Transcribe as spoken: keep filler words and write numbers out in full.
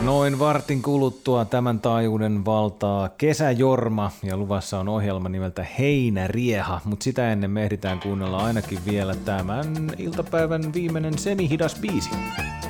Noin vartin kuluttua tämän taajuuden valtaa Kesäjorma ja luvassa on ohjelma nimeltä Heinärieha, mutta sitä ennen me ehditään kuunnella ainakin vielä tämän iltapäivän viimeinen semihidas biisi.